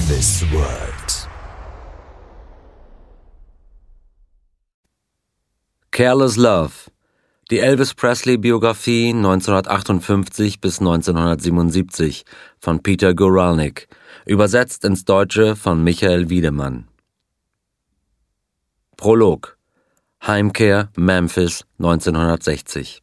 Elvis World. Careless Love. Die Elvis Presley-Biografie 1958 bis 1977 von Peter Guralnick, übersetzt ins Deutsche von Michael Wiedemann. Prolog. Heimkehr, Memphis, 1960.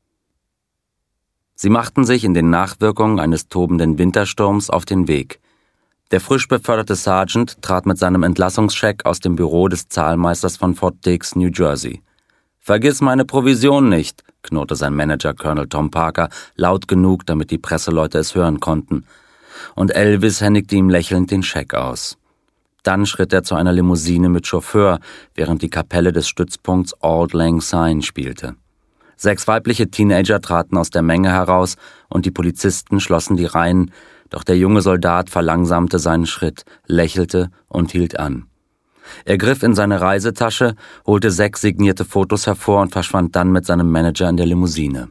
Sie machten sich in den Nachwirkungen eines tobenden Wintersturms auf den Weg. Der frisch beförderte Sergeant trat mit seinem Entlassungscheck aus dem Büro des Zahlmeisters von Fort Dix, New Jersey. »Vergiss meine Provision nicht«, knurrte sein Manager Colonel Tom Parker laut genug, damit die Presseleute es hören konnten. Und Elvis händigte ihm lächelnd den Scheck aus. Dann schritt er zu einer Limousine mit Chauffeur, während die Kapelle des Stützpunkts Auld Lang Syne spielte. 6 weibliche Teenager traten aus der Menge heraus und die Polizisten schlossen die Reihen, doch der junge Soldat verlangsamte seinen Schritt, lächelte und hielt an. Er griff in seine Reisetasche, holte 6 signierte Fotos hervor und verschwand dann mit seinem Manager in der Limousine.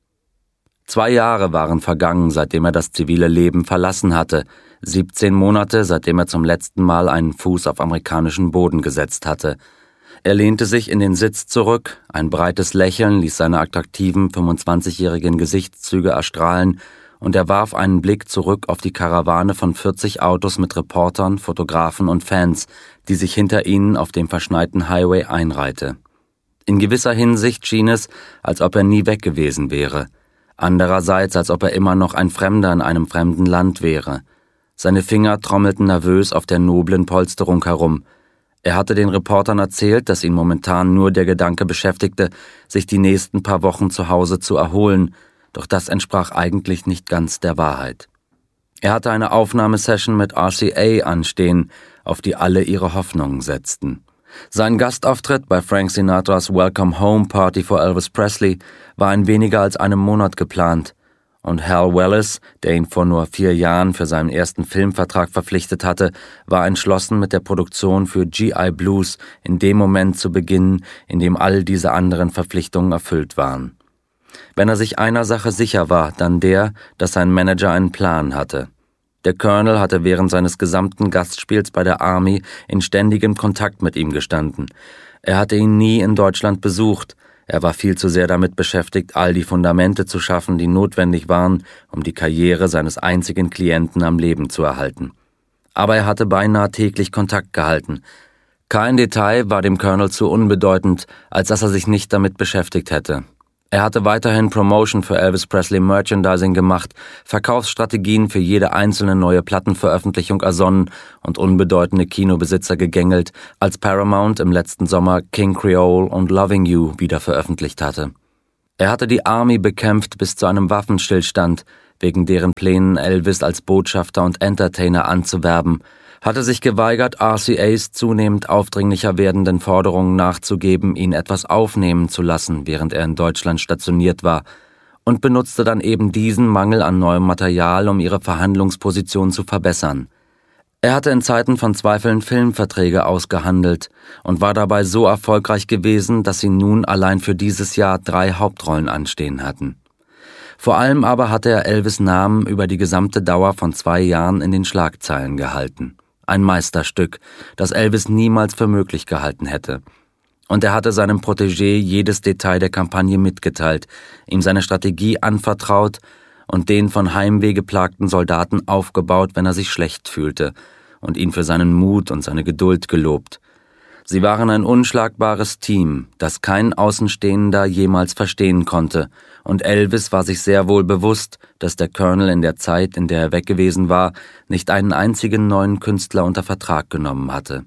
2 Jahre waren vergangen, seitdem er das zivile Leben verlassen hatte, 17 Monate, seitdem er zum letzten Mal einen Fuß auf amerikanischen Boden gesetzt hatte. Er lehnte sich in den Sitz zurück, ein breites Lächeln ließ seine attraktiven 25-jährigen Gesichtszüge erstrahlen und er warf einen Blick zurück auf die Karawane von 40 Autos mit Reportern, Fotografen und Fans, die sich hinter ihnen auf dem verschneiten Highway einreihte. In gewisser Hinsicht schien es, als ob er nie weg gewesen wäre. Andererseits, als ob er immer noch ein Fremder in einem fremden Land wäre. Seine Finger trommelten nervös auf der noblen Polsterung herum. Er hatte den Reportern erzählt, dass ihn momentan nur der Gedanke beschäftigte, sich die nächsten paar Wochen zu Hause zu erholen, doch das entsprach eigentlich nicht ganz der Wahrheit. Er hatte eine Aufnahmesession mit RCA anstehen, auf die alle ihre Hoffnungen setzten. Sein Gastauftritt bei Frank Sinatras Welcome Home Party for Elvis Presley war in weniger als einem Monat geplant. Und Hal Wallis, der ihn vor nur 4 Jahren für seinen ersten Filmvertrag verpflichtet hatte, war entschlossen, mit der Produktion für G.I. Blues in dem Moment zu beginnen, in dem all diese anderen Verpflichtungen erfüllt waren. Wenn er sich einer Sache sicher war, dann der, dass sein Manager einen Plan hatte. Der Colonel hatte während seines gesamten Gastspiels bei der Army in ständigem Kontakt mit ihm gestanden. Er hatte ihn nie in Deutschland besucht. Er war viel zu sehr damit beschäftigt, all die Fundamente zu schaffen, die notwendig waren, um die Karriere seines einzigen Klienten am Leben zu erhalten. Aber er hatte beinahe täglich Kontakt gehalten. Kein Detail war dem Colonel zu unbedeutend, als dass er sich nicht damit beschäftigt hätte. Er hatte weiterhin Promotion für Elvis Presley Merchandising gemacht, Verkaufsstrategien für jede einzelne neue Plattenveröffentlichung ersonnen und unbedeutende Kinobesitzer gegängelt, als Paramount im letzten Sommer King Creole und Loving You wieder veröffentlicht hatte. Er hatte die Army bekämpft bis zu einem Waffenstillstand, wegen deren Plänen Elvis als Botschafter und Entertainer anzuwerben, hatte sich geweigert, RCAs zunehmend aufdringlicher werdenden Forderungen nachzugeben, ihn etwas aufnehmen zu lassen, während er in Deutschland stationiert war, und benutzte dann eben diesen Mangel an neuem Material, um ihre Verhandlungsposition zu verbessern. Er hatte in Zeiten von Zweifeln Filmverträge ausgehandelt und war dabei so erfolgreich gewesen, dass sie nun allein für dieses Jahr 3 Hauptrollen anstehen hatten. Vor allem aber hatte er Elvis' Namen über die gesamte Dauer von 2 Jahren in den Schlagzeilen gehalten. Ein Meisterstück, das Elvis niemals für möglich gehalten hätte. Und er hatte seinem Protégé jedes Detail der Kampagne mitgeteilt, ihm seine Strategie anvertraut und den von Heimweh geplagten Soldaten aufgebaut, wenn er sich schlecht fühlte, und ihn für seinen Mut und seine Geduld gelobt. Sie waren ein unschlagbares Team, das kein Außenstehender jemals verstehen konnte, und Elvis war sich sehr wohl bewusst, dass der Colonel in der Zeit, in der er weg gewesen war, nicht einen einzigen neuen Künstler unter Vertrag genommen hatte.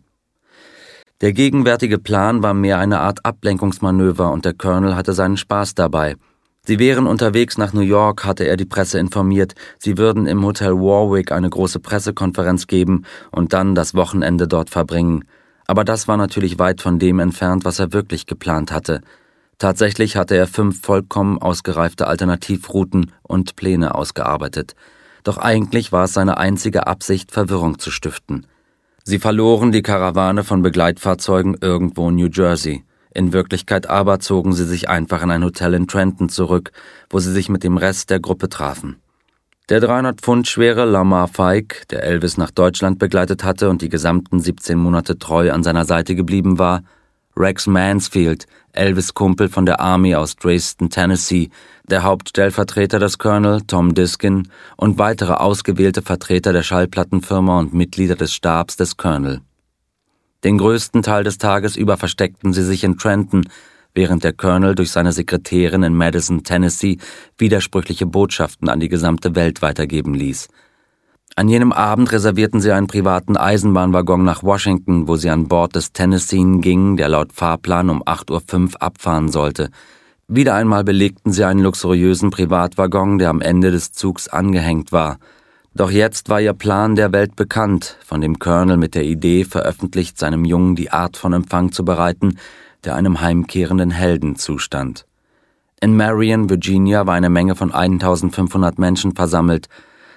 Der gegenwärtige Plan war mehr eine Art Ablenkungsmanöver und der Colonel hatte seinen Spaß dabei. Sie wären unterwegs nach New York, hatte er die Presse informiert, sie würden im Hotel Warwick eine große Pressekonferenz geben und dann das Wochenende dort verbringen. Aber das war natürlich weit von dem entfernt, was er wirklich geplant hatte. Tatsächlich hatte er 5 vollkommen ausgereifte Alternativrouten und Pläne ausgearbeitet. Doch eigentlich war es seine einzige Absicht, Verwirrung zu stiften. Sie verloren die Karawane von Begleitfahrzeugen irgendwo in New Jersey. In Wirklichkeit aber zogen sie sich einfach in ein Hotel in Trenton zurück, wo sie sich mit dem Rest der Gruppe trafen. Der 300 Pfund schwere Lamar Fike, der Elvis nach Deutschland begleitet hatte und die gesamten 17 Monate treu an seiner Seite geblieben war, Rex Mansfield, Elvis' Kumpel von der Army aus Dresden, Tennessee, der Hauptstellvertreter des Colonel, Tom Diskin, und weitere ausgewählte Vertreter der Schallplattenfirma und Mitglieder des Stabs des Colonel. Den größten Teil des Tages über versteckten sie sich in Trenton, während der Colonel durch seine Sekretärin in Madison, Tennessee, widersprüchliche Botschaften an die gesamte Welt weitergeben ließ. An jenem Abend reservierten sie einen privaten Eisenbahnwaggon nach Washington, wo sie an Bord des Tennessee gingen, der laut Fahrplan um 8:05 Uhr abfahren sollte. Wieder einmal belegten sie einen luxuriösen Privatwaggon, der am Ende des Zugs angehängt war. Doch jetzt war ihr Plan der Welt bekannt, von dem Colonel mit der Idee veröffentlicht, seinem Jungen die Art von Empfang zu bereiten, der einem heimkehrenden Helden zustand. In Marion, Virginia, war eine Menge von 1500 Menschen versammelt,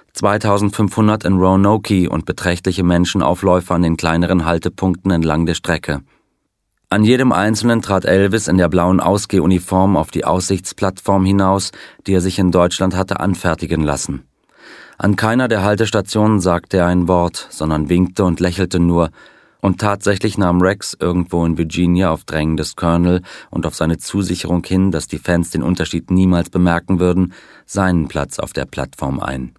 2500 in Roanoke und beträchtliche Menschenaufläufe an den kleineren Haltepunkten entlang der Strecke. An jedem einzelnen trat Elvis in der blauen Ausgehuniform auf die Aussichtsplattform hinaus, die er sich in Deutschland hatte anfertigen lassen. An keiner der Haltestationen sagte er ein Wort, sondern winkte und lächelte nur, und tatsächlich nahm Rex irgendwo in Virginia auf Drängen des Colonel und auf seine Zusicherung hin, dass die Fans den Unterschied niemals bemerken würden, seinen Platz auf der Plattform ein.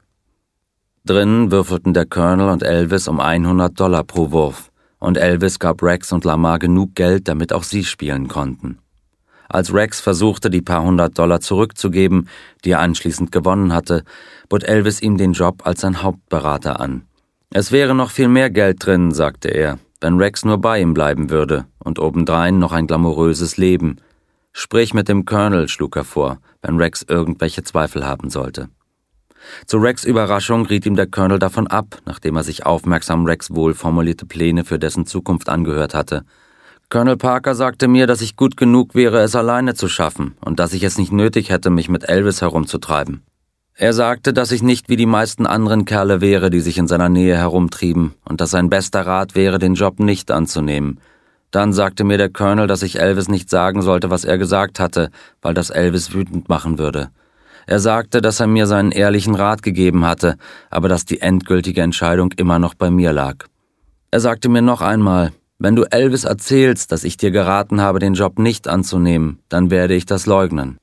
Drinnen würfelten der Colonel und Elvis um $100 pro Wurf, und Elvis gab Rex und Lamar genug Geld, damit auch sie spielen konnten. Als Rex versuchte, die paar $100 zurückzugeben, die er anschließend gewonnen hatte, bot Elvis ihm den Job als sein Hauptberater an. Es wäre noch viel mehr Geld drin, sagte er, wenn Rex nur bei ihm bleiben würde, und obendrein noch ein glamouröses Leben. Sprich mit dem Colonel, schlug er vor, wenn Rex irgendwelche Zweifel haben sollte. Zu Rex' Überraschung riet ihm der Colonel davon ab, nachdem er sich aufmerksam Rex' wohlformulierte Pläne für dessen Zukunft angehört hatte. Colonel Parker sagte mir, dass ich gut genug wäre, es alleine zu schaffen und dass ich es nicht nötig hätte, mich mit Elvis herumzutreiben. Er sagte, dass ich nicht wie die meisten anderen Kerle wäre, die sich in seiner Nähe herumtrieben, und dass sein bester Rat wäre, den Job nicht anzunehmen. Dann sagte mir der Colonel, dass ich Elvis nicht sagen sollte, was er gesagt hatte, weil das Elvis wütend machen würde. Er sagte, dass er mir seinen ehrlichen Rat gegeben hatte, aber dass die endgültige Entscheidung immer noch bei mir lag. Er sagte mir noch einmal, wenn du Elvis erzählst, dass ich dir geraten habe, den Job nicht anzunehmen, dann werde ich das leugnen.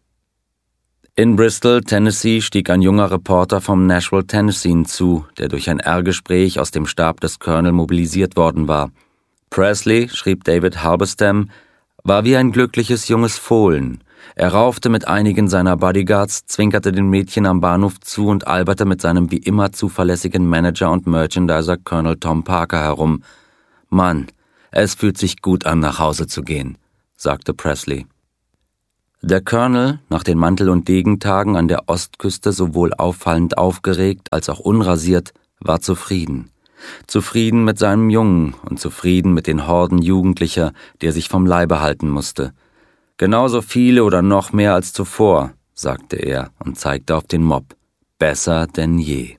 In Bristol, Tennessee, stieg ein junger Reporter vom Nashville Tennessee zu, der durch ein R-Gespräch aus dem Stab des Colonel mobilisiert worden war. Presley, schrieb David Halberstam, war wie ein glückliches junges Fohlen. Er raufte mit einigen seiner Bodyguards, zwinkerte den Mädchen am Bahnhof zu und alberte mit seinem wie immer zuverlässigen Manager und Merchandiser Colonel Tom Parker herum. »Mann, es fühlt sich gut an, nach Hause zu gehen«, sagte Presley. Der Colonel, nach den Mantel- und Degentagen an der Ostküste sowohl auffallend aufgeregt als auch unrasiert, war zufrieden. Zufrieden mit seinem Jungen und zufrieden mit den Horden Jugendlicher, die er sich vom Leibe halten musste. »Genauso viele oder noch mehr als zuvor«, sagte er und zeigte auf den Mob. »Besser denn je.«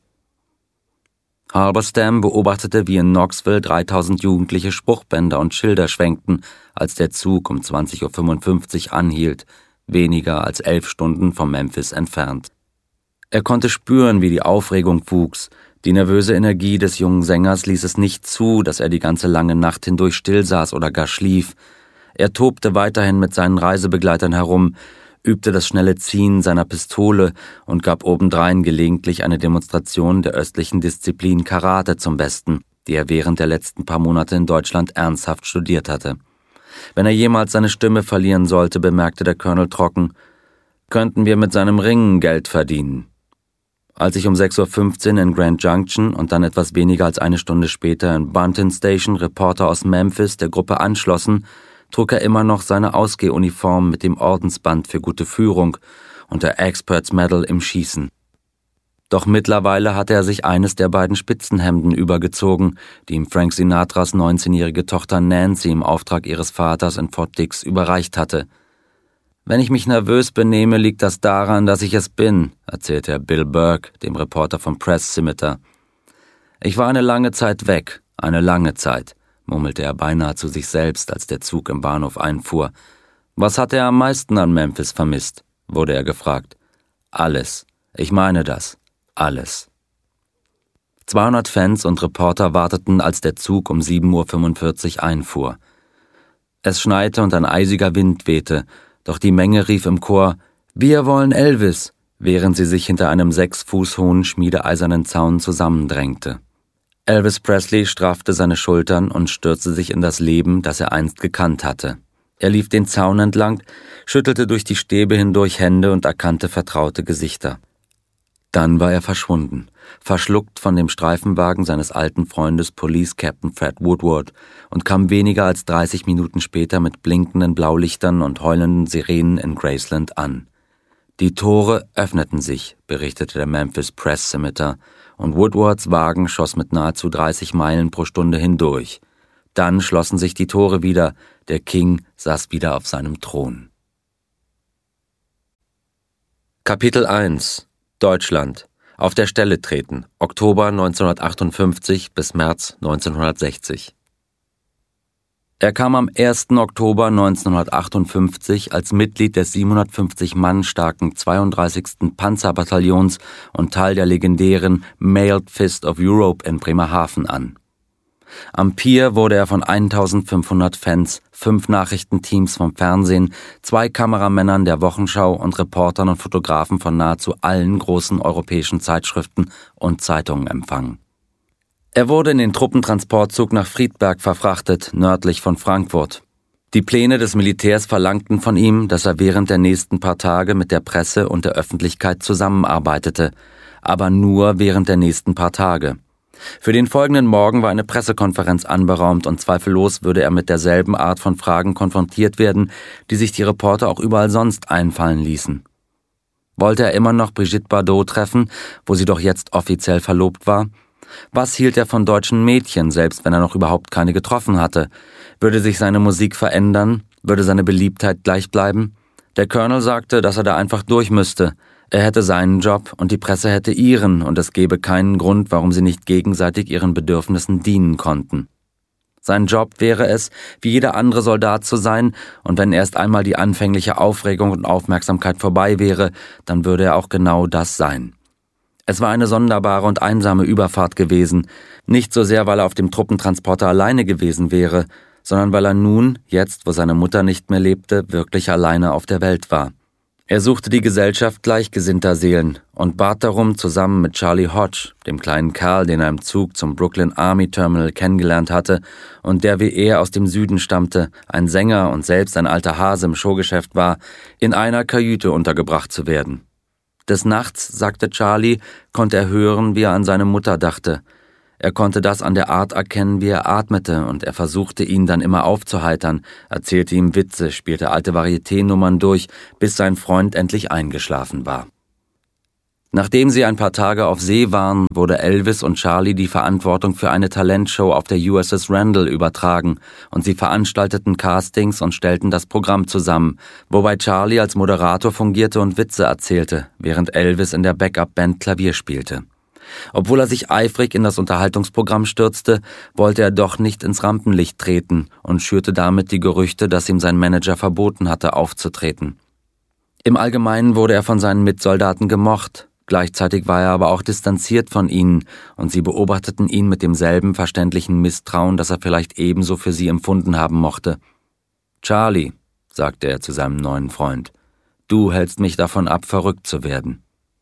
Halberstam beobachtete, wie in Knoxville 3000 Jugendliche Spruchbänder und Schilder schwenkten, als der Zug um 20:55 Uhr anhielt, weniger als 11 Stunden von Memphis entfernt. Er konnte spüren, wie die Aufregung wuchs. Die nervöse Energie des jungen Sängers ließ es nicht zu, dass er die ganze lange Nacht hindurch stillsaß oder gar schlief. Er tobte weiterhin mit seinen Reisebegleitern herum, übte das schnelle Ziehen seiner Pistole und gab obendrein gelegentlich eine Demonstration der östlichen Disziplin Karate zum Besten, die er während der letzten paar Monate in Deutschland ernsthaft studiert hatte. Wenn er jemals seine Stimme verlieren sollte, bemerkte der Colonel trocken, könnten wir mit seinem Ringen Geld verdienen. Als sich um 6:15 Uhr in Grand Junction und dann etwas weniger als eine Stunde später in Bunton Station Reporter aus Memphis der Gruppe anschlossen, trug er immer noch seine Ausgehuniform mit dem Ordensband für gute Führung und der Experts Medal im Schießen. Doch mittlerweile hatte er sich eines der beiden Spitzenhemden übergezogen, die ihm Frank Sinatras 19-jährige Tochter Nancy im Auftrag ihres Vaters in Fort Dix überreicht hatte. »Wenn ich mich nervös benehme, liegt das daran, dass ich es bin«, erzählte er Bill Burke, dem Reporter vom Press Scimitar. »Ich war eine lange Zeit weg, eine lange Zeit«, murmelte er beinahe zu sich selbst, als der Zug im Bahnhof einfuhr. »Was hat er am meisten an Memphis vermisst?«, wurde er gefragt. »Alles. Ich meine das. alles. 200 Fans und Reporter warteten, als der Zug um 7:45 Uhr einfuhr. Es schneite und ein eisiger Wind wehte, doch die Menge rief im Chor: »Wir wollen Elvis«, während sie sich hinter einem 6 Fuß hohen schmiedeeisernen Zaun zusammendrängte. Elvis Presley straffte seine Schultern und stürzte sich in das Leben, das er einst gekannt hatte. Er lief den Zaun entlang, schüttelte durch die Stäbe hindurch Hände und erkannte vertraute Gesichter. Dann war er verschwunden, verschluckt von dem Streifenwagen seines alten Freundes Police Captain Fred Woodward, und kam weniger als 30 Minuten später mit blinkenden Blaulichtern und heulenden Sirenen in Graceland an. Die Tore öffneten sich, berichtete der Memphis Press Scimitar, und Woodwards Wagen schoss mit nahezu 30 Meilen pro Stunde hindurch. Dann schlossen sich die Tore wieder, der King saß wieder auf seinem Thron. Kapitel 1 Deutschland. Auf der Stelle treten. Oktober 1958 bis März 1960. Er kam am 1. Oktober 1958 als Mitglied des 750 Mann starken 32. Panzerbataillons und Teil der legendären Mailed Fist of Europe in Bremerhaven an. Am Pier wurde er von 1500 Fans, 5 Nachrichtenteams vom Fernsehen, 2 Kameramännern der Wochenschau und Reportern und Fotografen von nahezu allen großen europäischen Zeitschriften und Zeitungen empfangen. Er wurde in den Truppentransportzug nach Friedberg verfrachtet, nördlich von Frankfurt. Die Pläne des Militärs verlangten von ihm, dass er während der nächsten paar Tage mit der Presse und der Öffentlichkeit zusammenarbeitete, aber nur während der nächsten paar Tage. Für den folgenden Morgen war eine Pressekonferenz anberaumt und zweifellos würde er mit derselben Art von Fragen konfrontiert werden, die sich die Reporter auch überall sonst einfallen ließen. Wollte er immer noch Brigitte Bardot treffen, wo sie doch jetzt offiziell verlobt war? Was hielt er von deutschen Mädchen, selbst wenn er noch überhaupt keine getroffen hatte? Würde sich seine Musik verändern? Würde seine Beliebtheit gleich bleiben? Der Colonel sagte, dass er da einfach durch müsste. Er hätte seinen Job und die Presse hätte ihren, und es gebe keinen Grund, warum sie nicht gegenseitig ihren Bedürfnissen dienen konnten. Sein Job wäre es, wie jeder andere Soldat zu sein, und wenn erst einmal die anfängliche Aufregung und Aufmerksamkeit vorbei wäre, dann würde er auch genau das sein. Es war eine sonderbare und einsame Überfahrt gewesen, nicht so sehr, weil er auf dem Truppentransporter alleine gewesen wäre, sondern weil er nun, jetzt wo seine Mutter nicht mehr lebte, wirklich alleine auf der Welt war. Er suchte die Gesellschaft gleichgesinnter Seelen und bat darum, zusammen mit Charlie Hodge, dem kleinen Kerl, den er im Zug zum Brooklyn Army Terminal kennengelernt hatte und der wie er aus dem Süden stammte, ein Sänger und selbst ein alter Hase im Showgeschäft war, in einer Kajüte untergebracht zu werden. Des Nachts, sagte Charlie, konnte er hören, wie er an seine Mutter dachte. Er konnte das an der Art erkennen, wie er atmete, und er versuchte, ihn dann immer aufzuheitern, erzählte ihm Witze, spielte alte Varieté-Nummern durch, bis sein Freund endlich eingeschlafen war. Nachdem sie ein paar Tage auf See waren, wurde Elvis und Charlie die Verantwortung für eine Talentshow auf der USS Randall übertragen, und sie veranstalteten Castings und stellten das Programm zusammen, wobei Charlie als Moderator fungierte und Witze erzählte, während Elvis in der Backup-Band Klavier spielte. Obwohl er sich eifrig in das Unterhaltungsprogramm stürzte, wollte er doch nicht ins Rampenlicht treten und schürte damit die Gerüchte, dass ihm sein Manager verboten hatte, aufzutreten. Im Allgemeinen wurde er von seinen Mitsoldaten gemocht, gleichzeitig war er aber auch distanziert von ihnen, und sie beobachteten ihn mit demselben verständlichen Misstrauen, das er vielleicht ebenso für sie empfunden haben mochte. »Charlie«, sagte er zu seinem neuen Freund, »du hältst mich davon ab, verrückt zu werden.«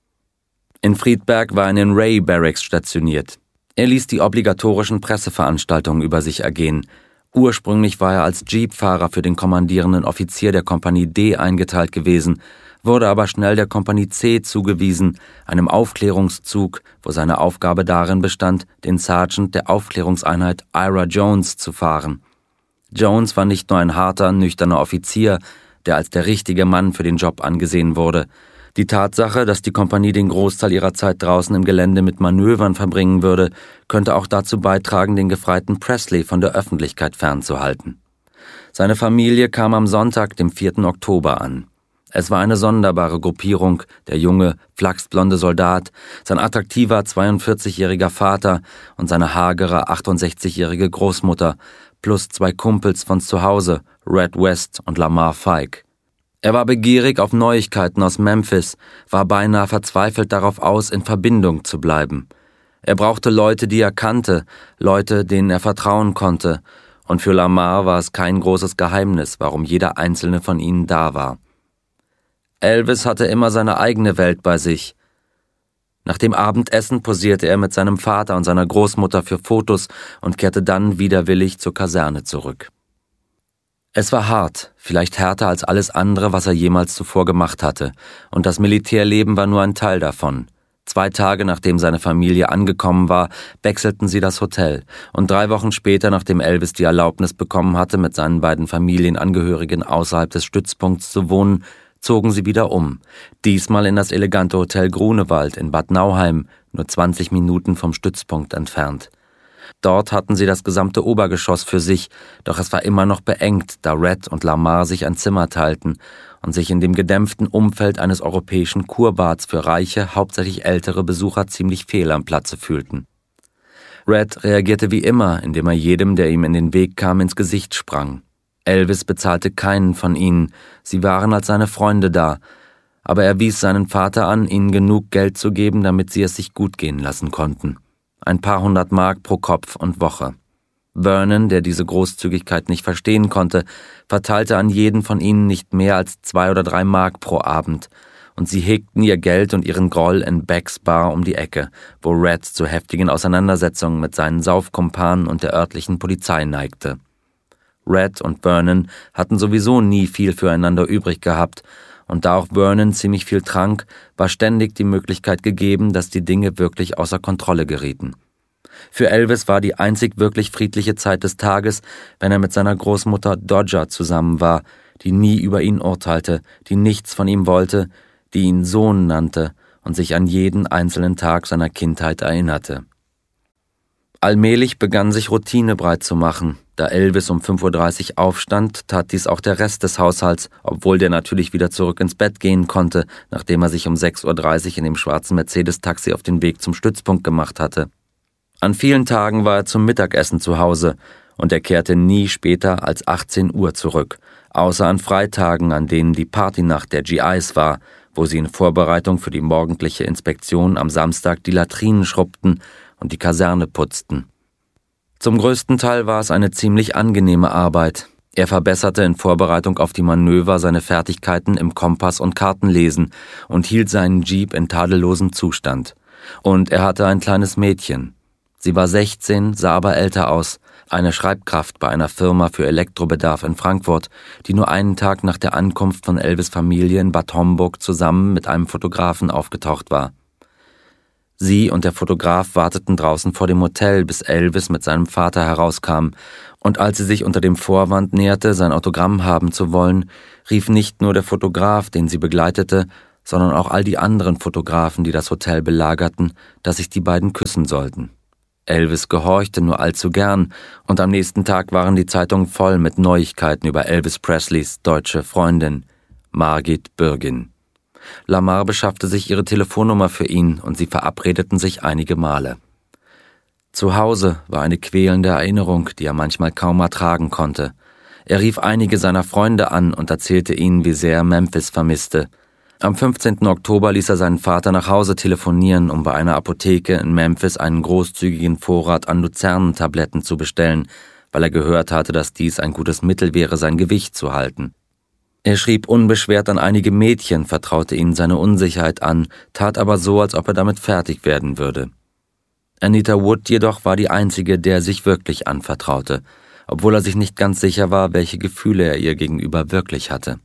In Friedberg war er in den Ray Barracks stationiert. Er ließ die obligatorischen Presseveranstaltungen über sich ergehen. Ursprünglich war er als Jeepfahrer für den kommandierenden Offizier der Kompanie D eingeteilt gewesen, wurde aber schnell der Kompanie C zugewiesen, einem Aufklärungszug, wo seine Aufgabe darin bestand, den Sergeant der Aufklärungseinheit Ira Jones zu fahren. Jones war nicht nur ein harter, nüchterner Offizier, der als der richtige Mann für den Job angesehen wurde. Die Tatsache, dass die Kompanie den Großteil ihrer Zeit draußen im Gelände mit Manövern verbringen würde, könnte auch dazu beitragen, den gefreiten Presley von der Öffentlichkeit fernzuhalten. Seine Familie kam am Sonntag, dem 4. Oktober an. Es war eine sonderbare Gruppierung, der junge, flachsblonde Soldat, sein attraktiver 42-jähriger Vater und seine hagere 68-jährige Großmutter, plus 2 Kumpels von zu Hause, Red West und Lamar Fike. Er war begierig auf Neuigkeiten aus Memphis, war beinahe verzweifelt darauf aus, in Verbindung zu bleiben. Er brauchte Leute, die er kannte, Leute, denen er vertrauen konnte, und für Lamar war es kein großes Geheimnis, warum jeder einzelne von ihnen da war. Elvis hatte immer seine eigene Welt bei sich. Nach dem Abendessen posierte er mit seinem Vater und seiner Großmutter für Fotos und kehrte dann widerwillig zur Kaserne zurück. Es war hart, vielleicht härter als alles andere, was er jemals zuvor gemacht hatte, und das Militärleben war nur ein Teil davon. 2 Tage nachdem seine Familie angekommen war, wechselten sie das Hotel, und 3 Wochen später, nachdem Elvis die Erlaubnis bekommen hatte, mit seinen beiden Familienangehörigen außerhalb des Stützpunkts zu wohnen, zogen sie wieder um, diesmal in das elegante Hotel Grunewald in Bad Nauheim, nur 20 Minuten vom Stützpunkt entfernt. Dort hatten sie das gesamte Obergeschoss für sich, doch es war immer noch beengt, da Red und Lamar sich ein Zimmer teilten und sich in dem gedämpften Umfeld eines europäischen Kurbads für reiche, hauptsächlich ältere Besucher ziemlich fehl am Platze fühlten. Red reagierte wie immer, indem er jedem, der ihm in den Weg kam, ins Gesicht sprang. Elvis bezahlte keinen von ihnen, sie waren als seine Freunde da, aber er wies seinen Vater an, ihnen genug Geld zu geben, damit sie es sich gut gehen lassen konnten. Ein paar 100 Mark pro Kopf und Woche. Vernon, der diese Großzügigkeit nicht verstehen konnte, verteilte an jeden von ihnen nicht mehr als 2 oder 3 Mark pro Abend, und sie hegten ihr Geld und ihren Groll in Becks Bar um die Ecke, wo Red zu heftigen Auseinandersetzungen mit seinen Saufkumpanen und der örtlichen Polizei neigte. Red und Vernon hatten sowieso nie viel füreinander übrig gehabt, und da auch Vernon ziemlich viel trank, war ständig die Möglichkeit gegeben, dass die Dinge wirklich außer Kontrolle gerieten. Für Elvis war die einzig wirklich friedliche Zeit des Tages, wenn er mit seiner Großmutter Dodger zusammen war, die nie über ihn urteilte, die nichts von ihm wollte, die ihn Sohn nannte und sich an jeden einzelnen Tag seiner Kindheit erinnerte. Allmählich begann sich Routine breit zu machen. Da Elvis um 5:30 Uhr aufstand, tat dies auch der Rest des Haushalts, obwohl der natürlich wieder zurück ins Bett gehen konnte, nachdem er sich um 6:30 Uhr in dem schwarzen Mercedes-Taxi auf den Weg zum Stützpunkt gemacht hatte. An vielen Tagen war er zum Mittagessen zu Hause, und er kehrte nie später als 18 Uhr zurück, außer an Freitagen, an denen die Partynacht der GIs war, wo sie in Vorbereitung für die morgendliche Inspektion am Samstag die Latrinen schrubbten und die Kaserne putzten. Zum größten Teil war es eine ziemlich angenehme Arbeit. Er verbesserte in Vorbereitung auf die Manöver seine Fertigkeiten im Kompass- und Kartenlesen und hielt seinen Jeep in tadellosem Zustand. Und er hatte ein kleines Mädchen. Sie war 16, sah aber älter aus, eine Schreibkraft bei einer Firma für Elektrobedarf in Frankfurt, die nur einen Tag nach der Ankunft von Elvis' Familie in Bad Homburg zusammen mit einem Fotografen aufgetaucht war. Sie und der Fotograf warteten draußen vor dem Hotel, bis Elvis mit seinem Vater herauskam, und als sie sich unter dem Vorwand näherte, sein Autogramm haben zu wollen, rief nicht nur der Fotograf, den sie begleitete, sondern auch all die anderen Fotografen, die das Hotel belagerten, dass sich die beiden küssen sollten. Elvis gehorchte nur allzu gern, und am nächsten Tag waren die Zeitungen voll mit Neuigkeiten über Elvis Presleys deutsche Freundin, Margit Bürgin. Lamar beschaffte sich ihre Telefonnummer für ihn, und sie verabredeten sich einige Male. Zu Hause war eine quälende Erinnerung, die er manchmal kaum ertragen konnte. Er rief einige seiner Freunde an und erzählte ihnen, wie sehr er Memphis vermisste. Am 15. Oktober ließ er seinen Vater nach Hause telefonieren, um bei einer Apotheke in Memphis einen großzügigen Vorrat an Luzernentabletten zu bestellen, weil er gehört hatte, dass dies ein gutes Mittel wäre, sein Gewicht zu halten. Er schrieb unbeschwert an einige Mädchen, vertraute ihnen seine Unsicherheit an, tat aber so, als ob er damit fertig werden würde. Anita Wood jedoch war die einzige, der er sich wirklich anvertraute, obwohl er sich nicht ganz sicher war, welche Gefühle er ihr gegenüber wirklich hatte.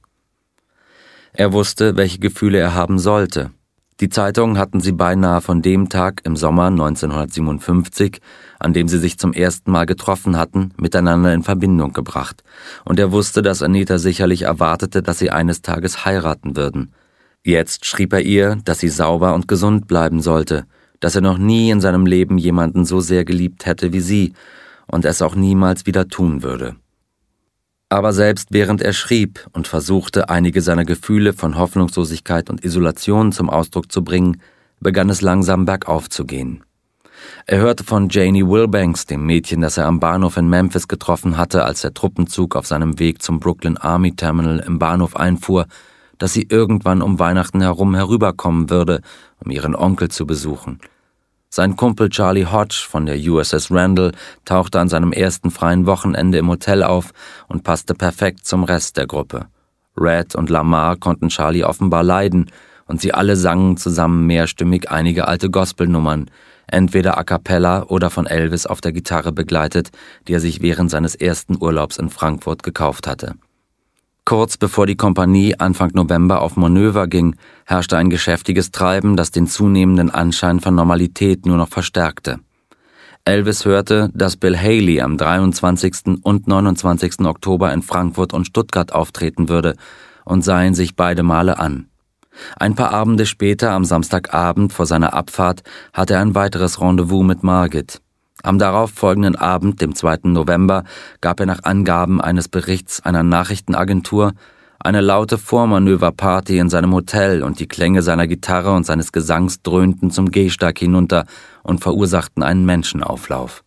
Er wusste, welche Gefühle er haben sollte. Die Zeitungen hatten sie beinahe von dem Tag im Sommer 1957, an dem sie sich zum ersten Mal getroffen hatten, miteinander in Verbindung gebracht, und er wusste, dass Anita sicherlich erwartete, dass sie eines Tages heiraten würden. Jetzt schrieb er ihr, dass sie sauber und gesund bleiben sollte, dass er noch nie in seinem Leben jemanden so sehr geliebt hätte wie sie und es auch niemals wieder tun würde. Aber selbst während er schrieb und versuchte, einige seiner Gefühle von Hoffnungslosigkeit und Isolation zum Ausdruck zu bringen, begann es langsam bergauf zu gehen. Er hörte von Janie Wilbanks, dem Mädchen, das er am Bahnhof in Memphis getroffen hatte, als der Truppenzug auf seinem Weg zum Brooklyn Army Terminal im Bahnhof einfuhr, dass sie irgendwann um Weihnachten herum herüberkommen würde, um ihren Onkel zu besuchen. Sein Kumpel Charlie Hodge von der USS Randall tauchte an seinem ersten freien Wochenende im Hotel auf und passte perfekt zum Rest der Gruppe. Red und Lamar konnten Charlie offenbar leiden und sie alle sangen zusammen mehrstimmig einige alte Gospelnummern, entweder a cappella oder von Elvis auf der Gitarre begleitet, die er sich während seines ersten Urlaubs in Frankfurt gekauft hatte. Kurz bevor die Kompanie Anfang November auf Manöver ging, herrschte ein geschäftiges Treiben, das den zunehmenden Anschein von Normalität nur noch verstärkte. Elvis hörte, dass Bill Haley am 23. und 29. Oktober in Frankfurt und Stuttgart auftreten würde und sah ihn sich beide Male an. Ein paar Abende später, am Samstagabend vor seiner Abfahrt, hatte er ein weiteres Rendezvous mit Margit. Am darauf folgenden Abend, dem 2. November, gab er nach Angaben eines Berichts einer Nachrichtenagentur eine laute Vormanöverparty in seinem Hotel und die Klänge seiner Gitarre und seines Gesangs dröhnten zum Gehsteig hinunter und verursachten einen Menschenauflauf.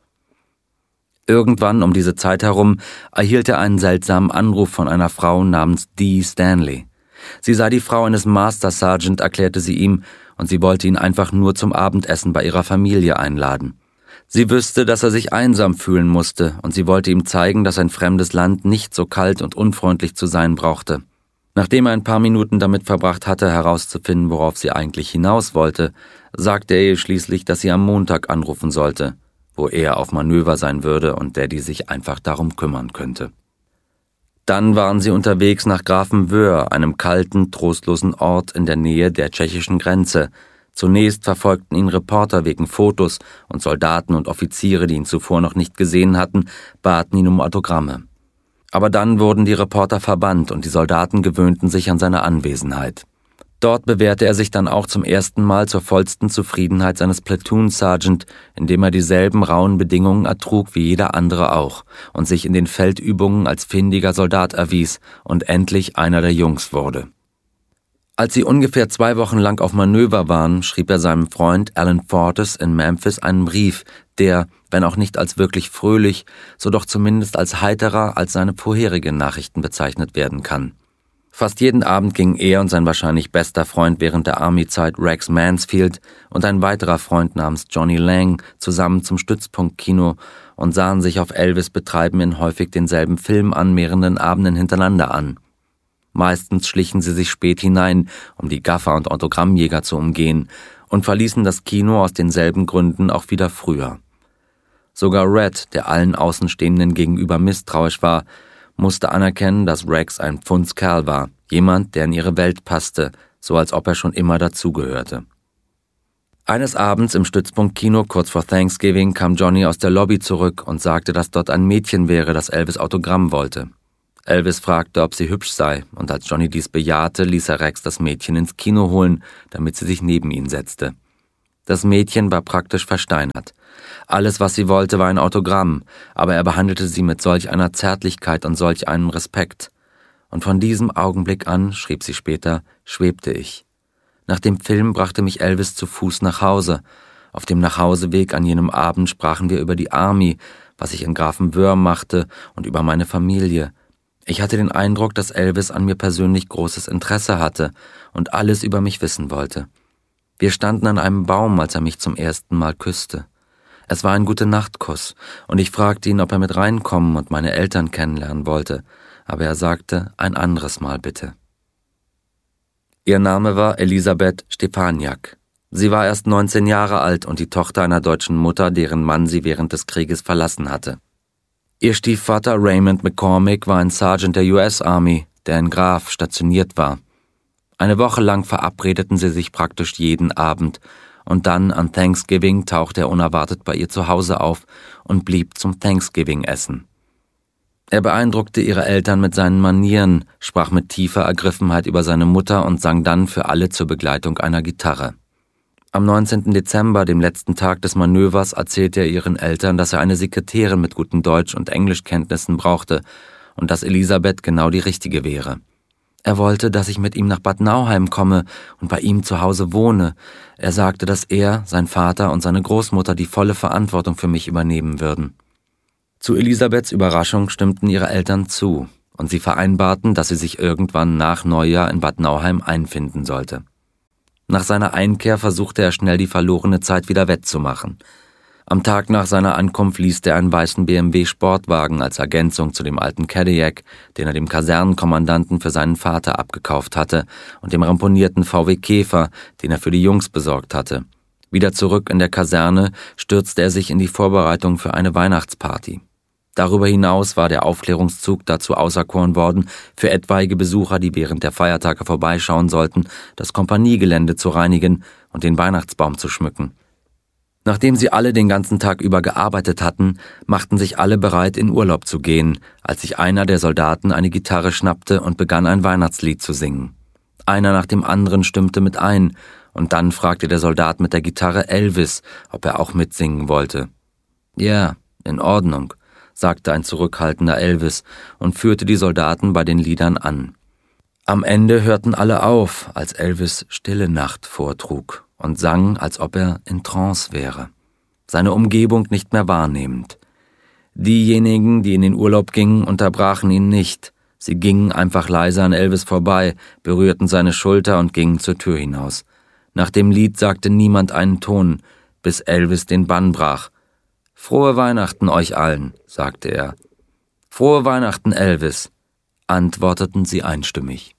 Irgendwann um diese Zeit herum erhielt er einen seltsamen Anruf von einer Frau namens Dee Stanley. Sie sei die Frau eines Master Sergeant, erklärte sie ihm, und sie wollte ihn einfach nur zum Abendessen bei ihrer Familie einladen. Sie wüsste, dass er sich einsam fühlen musste, und sie wollte ihm zeigen, dass ein fremdes Land nicht so kalt und unfreundlich zu sein brauchte. Nachdem er ein paar Minuten damit verbracht hatte, herauszufinden, worauf sie eigentlich hinaus wollte, sagte er ihr schließlich, dass sie am Montag anrufen sollte, wo er auf Manöver sein würde und der die sich einfach darum kümmern könnte. Dann waren sie unterwegs nach Grafenwöhr, einem kalten, trostlosen Ort in der Nähe der tschechischen Grenze. Zunächst verfolgten ihn Reporter wegen Fotos und Soldaten und Offiziere, die ihn zuvor noch nicht gesehen hatten, baten ihn um Autogramme. Aber dann wurden die Reporter verbannt und die Soldaten gewöhnten sich an seine Anwesenheit. Dort bewährte er sich dann auch zum ersten Mal zur vollsten Zufriedenheit seines Platoon Sergeant, indem er dieselben rauen Bedingungen ertrug wie jeder andere auch und sich in den Feldübungen als findiger Soldat erwies und endlich einer der Jungs wurde. Als sie ungefähr 2 Wochen lang auf Manöver waren, schrieb er seinem Freund Alan Fortes in Memphis einen Brief, der, wenn auch nicht als wirklich fröhlich, so doch zumindest als heiterer als seine vorherigen Nachrichten bezeichnet werden kann. Fast jeden Abend gingen er und sein wahrscheinlich bester Freund während der Army-Zeit Rex Mansfield und ein weiterer Freund namens Johnny Lang zusammen zum Stützpunktkino und sahen sich auf Elvis Betreiben in häufig denselben Film an mehreren Abenden hintereinander an. Meistens schlichen sie sich spät hinein, um die Gaffer und Autogrammjäger zu umgehen, und verließen das Kino aus denselben Gründen auch wieder früher. Sogar Red, der allen Außenstehenden gegenüber misstrauisch war, musste anerkennen, dass Rex ein Pfundskerl war, jemand, der in ihre Welt passte, so als ob er schon immer dazugehörte. Eines Abends im Stützpunktkino kurz vor Thanksgiving kam Johnny aus der Lobby zurück und sagte, dass dort ein Mädchen wäre, das Elvis Autogramm wollte. Elvis fragte, ob sie hübsch sei, und als Johnny dies bejahte, ließ er Rex das Mädchen ins Kino holen, damit sie sich neben ihn setzte. Das Mädchen war praktisch versteinert. Alles, was sie wollte, war ein Autogramm, aber er behandelte sie mit solch einer Zärtlichkeit und solch einem Respekt. Und von diesem Augenblick an, schrieb sie später, schwebte ich. Nach dem Film brachte mich Elvis zu Fuß nach Hause. Auf dem Nachhauseweg an jenem Abend sprachen wir über die Army, was ich in Grafenwöhr machte und über meine Familie. Ich hatte den Eindruck, dass Elvis an mir persönlich großes Interesse hatte und alles über mich wissen wollte. Wir standen an einem Baum, als er mich zum ersten Mal küsste. Es war ein Gute-Nacht-Kuss und ich fragte ihn, ob er mit reinkommen und meine Eltern kennenlernen wollte, aber er sagte, ein anderes Mal bitte. Ihr Name war Elisabeth Stefaniak. Sie war erst 19 Jahre alt und die Tochter einer deutschen Mutter, deren Mann sie während des Krieges verlassen hatte. Ihr Stiefvater Raymond McCormick war ein Sergeant der US Army, der in Graf stationiert war. Eine Woche lang verabredeten sie sich praktisch jeden Abend und dann an Thanksgiving tauchte er unerwartet bei ihr zu Hause auf und blieb zum Thanksgiving-Essen. Er beeindruckte ihre Eltern mit seinen Manieren, sprach mit tiefer Ergriffenheit über seine Mutter und sang dann für alle zur Begleitung einer Gitarre. Am 19. Dezember, dem letzten Tag des Manövers, erzählte er ihren Eltern, dass er eine Sekretärin mit guten Deutsch- und Englischkenntnissen brauchte und dass Elisabeth genau die richtige wäre. Er wollte, dass ich mit ihm nach Bad Nauheim komme und bei ihm zu Hause wohne. Er sagte, dass er, sein Vater und seine Großmutter die volle Verantwortung für mich übernehmen würden. Zu Elisabeths Überraschung stimmten ihre Eltern zu und sie vereinbarten, dass sie sich irgendwann nach Neujahr in Bad Nauheim einfinden sollte. Nach seiner Einkehr versuchte er schnell die verlorene Zeit wieder wettzumachen. Am Tag nach seiner Ankunft leaste er einen weißen BMW-Sportwagen als Ergänzung zu dem alten Cadillac, den er dem Kasernenkommandanten für seinen Vater abgekauft hatte, und dem ramponierten VW Käfer, den er für die Jungs besorgt hatte. Wieder zurück in der Kaserne stürzte er sich in die Vorbereitung für eine Weihnachtsparty. Darüber hinaus war der Aufklärungszug dazu auserkoren worden, für etwaige Besucher, die während der Feiertage vorbeischauen sollten, das Kompaniegelände zu reinigen und den Weihnachtsbaum zu schmücken. Nachdem sie alle den ganzen Tag über gearbeitet hatten, machten sich alle bereit, in Urlaub zu gehen, als sich einer der Soldaten eine Gitarre schnappte und begann ein Weihnachtslied zu singen. Einer nach dem anderen stimmte mit ein, und dann fragte der Soldat mit der Gitarre Elvis, ob er auch mitsingen wollte. »Ja, in Ordnung«, sagte ein zurückhaltender Elvis und führte die Soldaten bei den Liedern an. Am Ende hörten alle auf, als Elvis »Stille Nacht« vortrug und sang, als ob er in Trance wäre, seine Umgebung nicht mehr wahrnehmend. Diejenigen, die in den Urlaub gingen, unterbrachen ihn nicht. Sie gingen einfach leise an Elvis vorbei, berührten seine Schulter und gingen zur Tür hinaus. Nach dem Lied sagte niemand einen Ton, bis Elvis den Bann brach. »Frohe Weihnachten euch allen«, sagte er. »Frohe Weihnachten, Elvis«, antworteten sie einstimmig.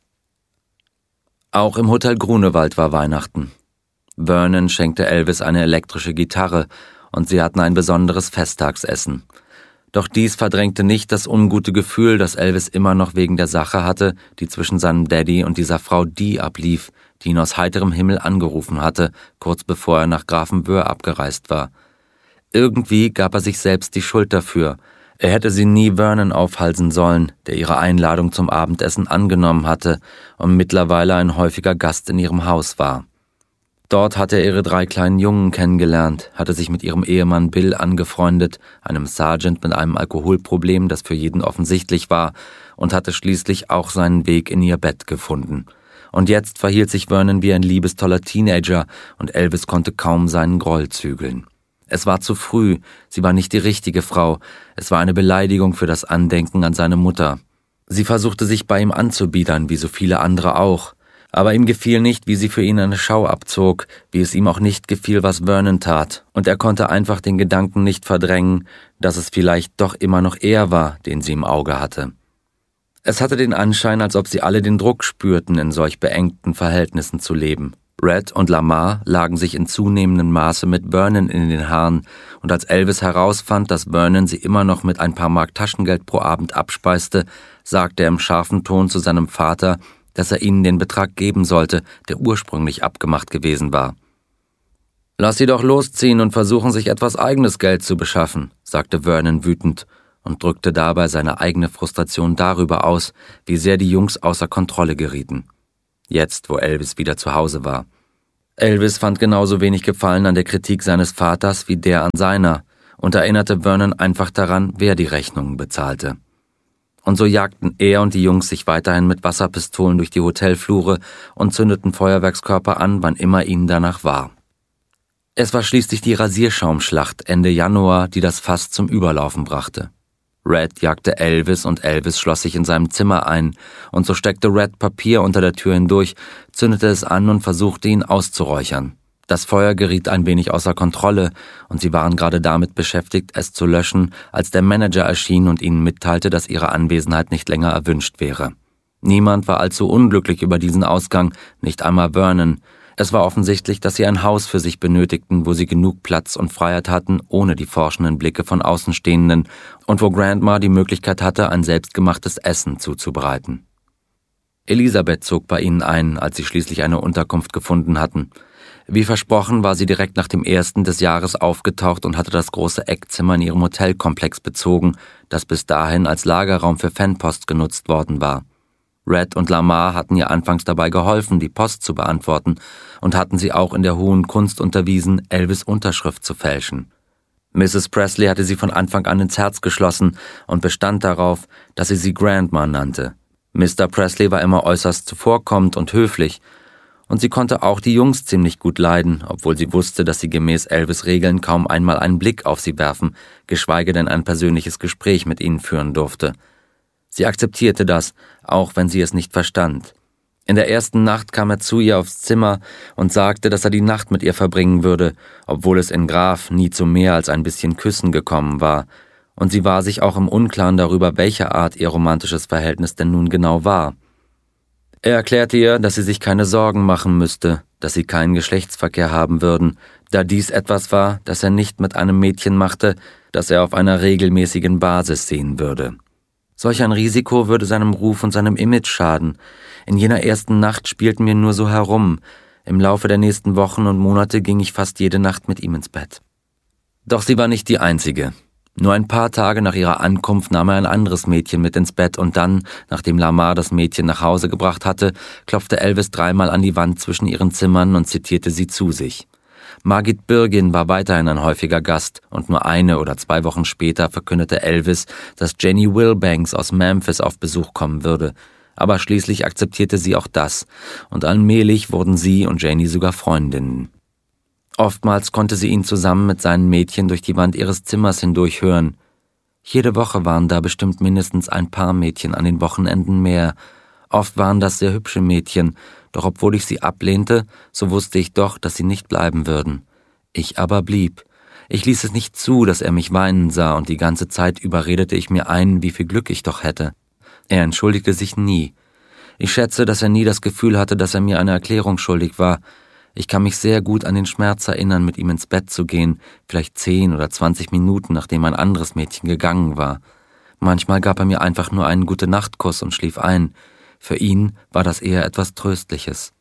Auch im Hotel Grunewald war Weihnachten. Vernon schenkte Elvis eine elektrische Gitarre und sie hatten ein besonderes Festtagsessen. Doch dies verdrängte nicht das ungute Gefühl, das Elvis immer noch wegen der Sache hatte, die zwischen seinem Daddy und dieser Frau Dee ablief, die ihn aus heiterem Himmel angerufen hatte, kurz bevor er nach Grafenwöhr abgereist war. Irgendwie gab er sich selbst die Schuld dafür. Er hätte sie nie Vernon aufhalsen sollen, der ihre Einladung zum Abendessen angenommen hatte und mittlerweile ein häufiger Gast in ihrem Haus war. Dort hatte er ihre 3 kleinen Jungen kennengelernt, hatte sich mit ihrem Ehemann Bill angefreundet, einem Sergeant mit einem Alkoholproblem, das für jeden offensichtlich war, und hatte schließlich auch seinen Weg in ihr Bett gefunden. Und jetzt verhielt sich Vernon wie ein liebestoller Teenager und Elvis konnte kaum seinen Groll zügeln. Es war zu früh, sie war nicht die richtige Frau, es war eine Beleidigung für das Andenken an seine Mutter. Sie versuchte sich bei ihm anzubiedern, wie so viele andere auch. Aber ihm gefiel nicht, wie sie für ihn eine Schau abzog, wie es ihm auch nicht gefiel, was Vernon tat, und er konnte einfach den Gedanken nicht verdrängen, dass es vielleicht doch immer noch er war, den sie im Auge hatte. Es hatte den Anschein, als ob sie alle den Druck spürten, in solch beengten Verhältnissen zu leben. Red und Lamar lagen sich in zunehmendem Maße mit Vernon in den Haaren, und als Elvis herausfand, dass Vernon sie immer noch mit ein paar Mark Taschengeld pro Abend abspeiste, sagte er im scharfen Ton zu seinem Vater, dass er ihnen den Betrag geben sollte, der ursprünglich abgemacht gewesen war. »Lass sie doch losziehen und versuchen, sich etwas eigenes Geld zu beschaffen«, sagte Vernon wütend und drückte dabei seine eigene Frustration darüber aus, wie sehr die Jungs außer Kontrolle gerieten. Jetzt, wo Elvis wieder zu Hause war. Elvis fand genauso wenig Gefallen an der Kritik seines Vaters wie der an seiner und erinnerte Vernon einfach daran, wer die Rechnungen bezahlte. Und so jagten er und die Jungs sich weiterhin mit Wasserpistolen durch die Hotelflure und zündeten Feuerwerkskörper an, wann immer ihnen danach war. Es war schließlich die Rasierschaumschlacht Ende Januar, die das Fass zum Überlaufen brachte. Red jagte Elvis und Elvis schloss sich in seinem Zimmer ein, und so steckte Red Papier unter der Tür hindurch, zündete es an und versuchte ihn auszuräuchern. Das Feuer geriet ein wenig außer Kontrolle, und sie waren gerade damit beschäftigt, es zu löschen, als der Manager erschien und ihnen mitteilte, dass ihre Anwesenheit nicht länger erwünscht wäre. Niemand war allzu unglücklich über diesen Ausgang, nicht einmal Vernon. Es war offensichtlich, dass sie ein Haus für sich benötigten, wo sie genug Platz und Freiheit hatten, ohne die forschenden Blicke von Außenstehenden, und wo Grandma die Möglichkeit hatte, ein selbstgemachtes Essen zuzubereiten. Elisabeth zog bei ihnen ein, als sie schließlich eine Unterkunft gefunden hatten. Wie versprochen war sie direkt nach dem 1. des Jahres aufgetaucht und hatte das große Eckzimmer in ihrem Hotelkomplex bezogen, das bis dahin als Lagerraum für Fanpost genutzt worden war. Red und Lamar hatten ihr anfangs dabei geholfen, die Post zu beantworten, und hatten sie auch in der hohen Kunst unterwiesen, Elvis' Unterschrift zu fälschen. Mrs. Presley hatte sie von Anfang an ins Herz geschlossen und bestand darauf, dass sie Grandma nannte. Mr. Presley war immer äußerst zuvorkommend und höflich, und sie konnte auch die Jungs ziemlich gut leiden, obwohl sie wusste, dass sie gemäß Elvis' Regeln kaum einmal einen Blick auf sie werfen, geschweige denn ein persönliches Gespräch mit ihnen führen durfte. Sie akzeptierte das, auch wenn sie es nicht verstand. In der ersten Nacht kam er zu ihr aufs Zimmer und sagte, dass er die Nacht mit ihr verbringen würde, obwohl es in Graf nie zu mehr als ein bisschen Küssen gekommen war, und sie war sich auch im Unklaren darüber, welcher Art ihr romantisches Verhältnis denn nun genau war. Er erklärte ihr, dass sie sich keine Sorgen machen müsste, dass sie keinen Geschlechtsverkehr haben würden, da dies etwas war, das er nicht mit einem Mädchen machte, das er auf einer regelmäßigen Basis sehen würde. Solch ein Risiko würde seinem Ruf und seinem Image schaden. In jener ersten Nacht spielten wir nur so herum. Im Laufe der nächsten Wochen und Monate ging ich fast jede Nacht mit ihm ins Bett. Doch sie war nicht die Einzige. Nur ein paar Tage nach ihrer Ankunft nahm er ein anderes Mädchen mit ins Bett und dann, nachdem Lamar das Mädchen nach Hause gebracht hatte, klopfte Elvis dreimal an die Wand zwischen ihren Zimmern und zitierte sie zu sich. Margit Birgin war weiterhin ein häufiger Gast und nur 1 oder 2 Wochen später verkündete Elvis, dass Jenny Wilbanks aus Memphis auf Besuch kommen würde. Aber schließlich akzeptierte sie auch das und allmählich wurden sie und Jenny sogar Freundinnen. Oftmals konnte sie ihn zusammen mit seinen Mädchen durch die Wand ihres Zimmers hindurch hören. Jede Woche waren da bestimmt mindestens ein paar Mädchen an den Wochenenden mehr. Oft waren das sehr hübsche Mädchen, doch obwohl ich sie ablehnte, so wusste ich doch, dass sie nicht bleiben würden. Ich aber blieb. Ich ließ es nicht zu, dass er mich weinen sah, und die ganze Zeit über redete ich mir ein, wie viel Glück ich doch hätte. Er entschuldigte sich nie. Ich schätze, dass er nie das Gefühl hatte, dass er mir eine Erklärung schuldig war. Ich kann mich sehr gut an den Schmerz erinnern, mit ihm ins Bett zu gehen, vielleicht 10 oder 20 Minuten, nachdem ein anderes Mädchen gegangen war. Manchmal gab er mir einfach nur einen Gute-Nacht-Kuss und schlief ein. Für ihn war das eher etwas Tröstliches.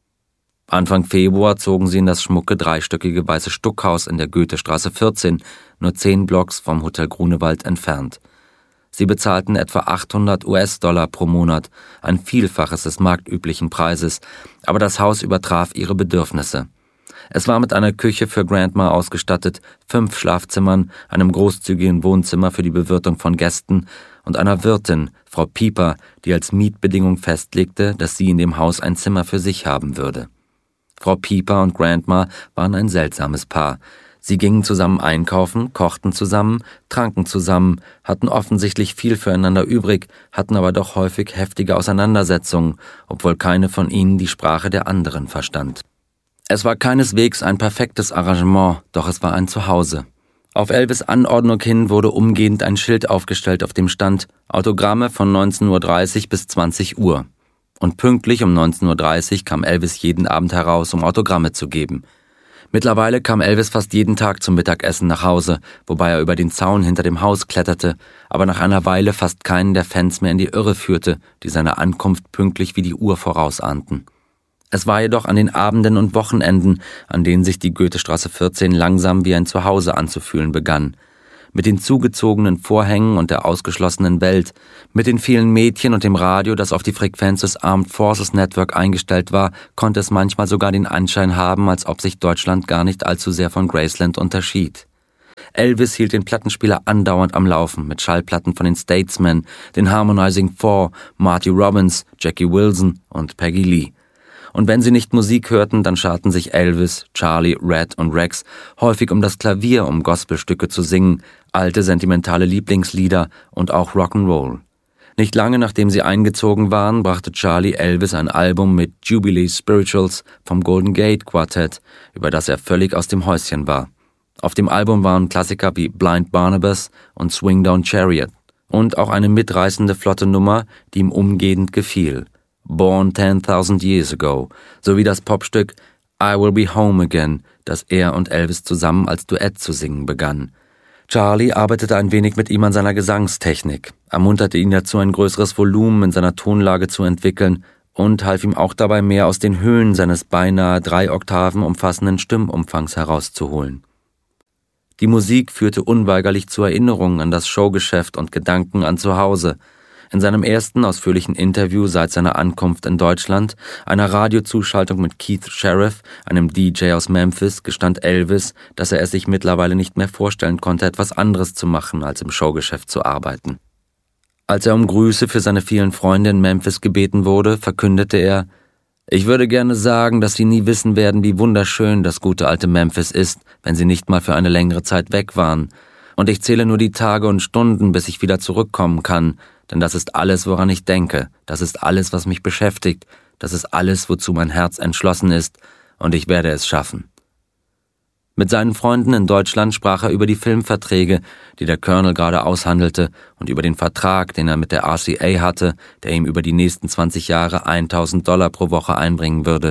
Anfang Februar zogen sie in das schmucke, 3-stöckige weiße Stuckhaus in der Goethestraße 14, nur 10 Blocks vom Hotel Grunewald entfernt. Sie bezahlten etwa $800 pro Monat, ein Vielfaches des marktüblichen Preises, aber das Haus übertraf ihre Bedürfnisse. Es war mit einer Küche für Grandma ausgestattet, 5 Schlafzimmern, einem großzügigen Wohnzimmer für die Bewirtung von Gästen und einer Wirtin, Frau Pieper, die als Mietbedingung festlegte, dass sie in dem Haus ein Zimmer für sich haben würde. Frau Pieper und Grandma waren ein seltsames Paar. Sie gingen zusammen einkaufen, kochten zusammen, tranken zusammen, hatten offensichtlich viel füreinander übrig, hatten aber doch häufig heftige Auseinandersetzungen, obwohl keine von ihnen die Sprache der anderen verstand. Es war keineswegs ein perfektes Arrangement, doch es war ein Zuhause. Auf Elvis' Anordnung hin wurde umgehend ein Schild aufgestellt, auf dem stand Autogramme von 19:30 Uhr bis 20 Uhr. Und pünktlich um 19:30 Uhr kam Elvis jeden Abend heraus, um Autogramme zu geben. Mittlerweile kam Elvis fast jeden Tag zum Mittagessen nach Hause, wobei er über den Zaun hinter dem Haus kletterte, aber nach einer Weile fast keinen der Fans mehr in die Irre führte, die seine Ankunft pünktlich wie die Uhr vorausahnten. Es war jedoch an den Abenden und Wochenenden, an denen sich die Goethestraße 14 langsam wie ein Zuhause anzufühlen begann. Mit den zugezogenen Vorhängen und der ausgeschlossenen Welt, mit den vielen Mädchen und dem Radio, das auf die Frequenz des Armed Forces Network eingestellt war, konnte es manchmal sogar den Anschein haben, als ob sich Deutschland gar nicht allzu sehr von Graceland unterschied. Elvis hielt den Plattenspieler andauernd am Laufen, mit Schallplatten von den Statesmen, den Harmonizing Four, Marty Robbins, Jackie Wilson und Peggy Lee. Und wenn sie nicht Musik hörten, dann scharten sich Elvis, Charlie, Red und Rex häufig um das Klavier, um Gospelstücke zu singen, alte sentimentale Lieblingslieder und auch Rock'n'Roll. Nicht lange nachdem sie eingezogen waren, brachte Charlie Elvis ein Album mit Jubilee Spirituals vom Golden Gate Quartet, über das er völlig aus dem Häuschen war. Auf dem Album waren Klassiker wie Blind Barnabas und Swing Down Chariot und auch eine mitreißende flotte Nummer, die ihm umgehend gefiel. Born 10,000 Years Ago, sowie das Popstück I Will Be Home Again, das er und Elvis zusammen als Duett zu singen begann. Charlie arbeitete ein wenig mit ihm an seiner Gesangstechnik, ermunterte ihn dazu, ein größeres Volumen in seiner Tonlage zu entwickeln und half ihm auch dabei, mehr aus den Höhen seines beinahe 3 Oktaven umfassenden Stimmumfangs herauszuholen. Die Musik führte unweigerlich zu Erinnerungen an das Showgeschäft und Gedanken an zu Hause. In seinem ersten ausführlichen Interview seit seiner Ankunft in Deutschland, einer Radiozuschaltung mit Keith Sheriff, einem DJ aus Memphis, gestand Elvis, dass er es sich mittlerweile nicht mehr vorstellen konnte, etwas anderes zu machen, als im Showgeschäft zu arbeiten. Als er um Grüße für seine vielen Freunde in Memphis gebeten wurde, verkündete er: »Ich würde gerne sagen, dass Sie nie wissen werden, wie wunderschön das gute alte Memphis ist, wenn Sie nicht mal für eine längere Zeit weg waren. Und ich zähle nur die Tage und Stunden, bis ich wieder zurückkommen kann, denn das ist alles, woran ich denke, das ist alles, was mich beschäftigt, das ist alles, wozu mein Herz entschlossen ist, und ich werde es schaffen.« Mit seinen Freunden in Deutschland sprach er über die Filmverträge, die der Colonel gerade aushandelte, und über den Vertrag, den er mit der RCA hatte, der ihm über die nächsten 20 Jahre $1.000 pro Woche einbringen würde.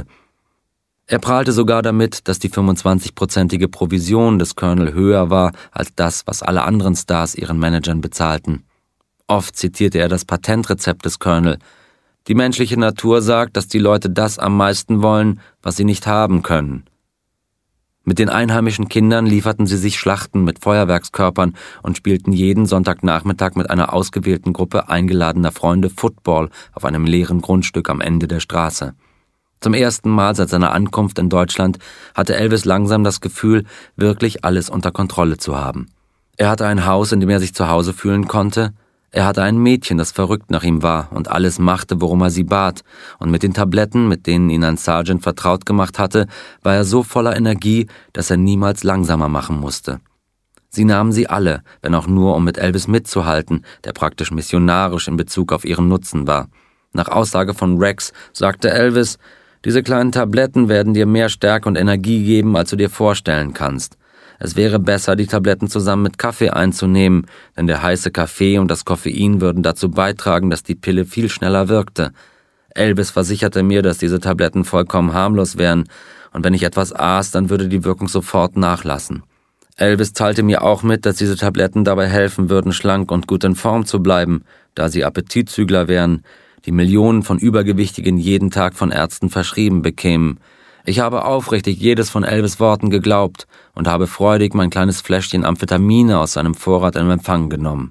Er prahlte sogar damit, dass die 25-prozentige Provision des Colonel höher war als das, was alle anderen Stars ihren Managern bezahlten. Oft zitierte er das Patentrezept des Colonel: »Die menschliche Natur sagt, dass die Leute das am meisten wollen, was sie nicht haben können.« Mit den einheimischen Kindern lieferten sie sich Schlachten mit Feuerwerkskörpern und spielten jeden Sonntagnachmittag mit einer ausgewählten Gruppe eingeladener Freunde Football auf einem leeren Grundstück am Ende der Straße. Zum ersten Mal seit seiner Ankunft in Deutschland hatte Elvis langsam das Gefühl, wirklich alles unter Kontrolle zu haben. Er hatte ein Haus, in dem er sich zu Hause fühlen konnte. Er hatte ein Mädchen, das verrückt nach ihm war und alles machte, worum er sie bat, und mit den Tabletten, mit denen ihn ein Sergeant vertraut gemacht hatte, war er so voller Energie, dass er niemals langsamer machen musste. Sie nahmen sie alle, wenn auch nur, um mit Elvis mitzuhalten, der praktisch missionarisch in Bezug auf ihren Nutzen war. Nach Aussage von Rex sagte Elvis: »Diese kleinen Tabletten werden dir mehr Stärke und Energie geben, als du dir vorstellen kannst. Es wäre besser, die Tabletten zusammen mit Kaffee einzunehmen, denn der heiße Kaffee und das Koffein würden dazu beitragen, dass die Pille viel schneller wirkte.« Elvis versicherte mir, dass diese Tabletten vollkommen harmlos wären, und wenn ich etwas aß, dann würde die Wirkung sofort nachlassen. Elvis teilte mir auch mit, dass diese Tabletten dabei helfen würden, schlank und gut in Form zu bleiben, da sie Appetitzügler wären, die Millionen von Übergewichtigen jeden Tag von Ärzten verschrieben bekämen. Ich habe aufrichtig jedes von Elvis' Worten geglaubt und habe freudig mein kleines Fläschchen Amphetamine aus seinem Vorrat in Empfang genommen.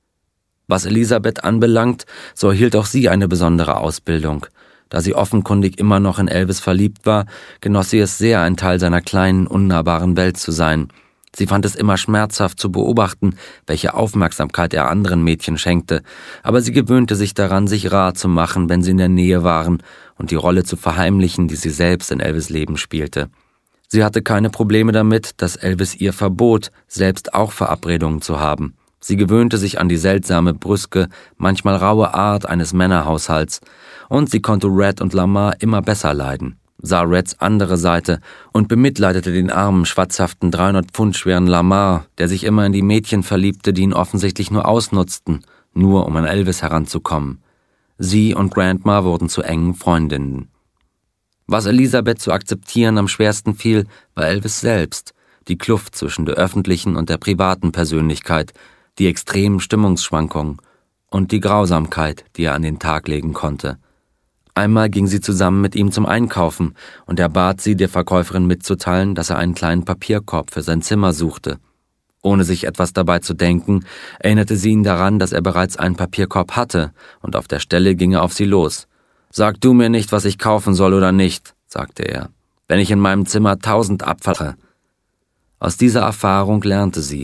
Was Elisabeth anbelangt, so erhielt auch sie eine besondere Ausbildung. Da sie offenkundig immer noch in Elvis verliebt war, genoss sie es sehr, ein Teil seiner kleinen, unnahbaren Welt zu sein. Sie fand es immer schmerzhaft zu beobachten, welche Aufmerksamkeit er anderen Mädchen schenkte, aber sie gewöhnte sich daran, sich rar zu machen, wenn sie in der Nähe waren, und die Rolle zu verheimlichen, die sie selbst in Elvis' Leben spielte. Sie hatte keine Probleme damit, dass Elvis ihr verbot, selbst auch Verabredungen zu haben. Sie gewöhnte sich an die seltsame, brüske, manchmal raue Art eines Männerhaushalts, und sie konnte Red und Lamar immer besser leiden, sah Reds andere Seite und bemitleidete den armen, schwatzhaften, 300 Pfund schweren Lamar, der sich immer in die Mädchen verliebte, die ihn offensichtlich nur ausnutzten, nur um an Elvis heranzukommen. Sie und Grandma wurden zu engen Freundinnen. Was Elisabeth zu akzeptieren am schwersten fiel, war Elvis selbst, die Kluft zwischen der öffentlichen und der privaten Persönlichkeit, die extremen Stimmungsschwankungen und die Grausamkeit, die er an den Tag legen konnte. Einmal ging sie zusammen mit ihm zum Einkaufen, und er bat sie, der Verkäuferin mitzuteilen, dass er einen kleinen Papierkorb für sein Zimmer suchte. Ohne sich etwas dabei zu denken, erinnerte sie ihn daran, dass er bereits einen Papierkorb hatte, und auf der Stelle ging er auf sie los. »Sag du mir nicht, was ich kaufen soll oder nicht«, sagte er, »wenn ich in meinem Zimmer 1000 abfalle.« Aus dieser Erfahrung lernte sie,